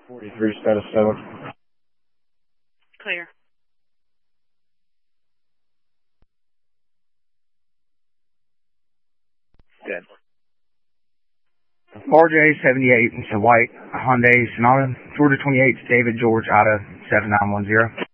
43, status 7. Clear. Dead. 4J78, it's a white Hyundai Sonata, Georgia 28, David George, Ida 7910.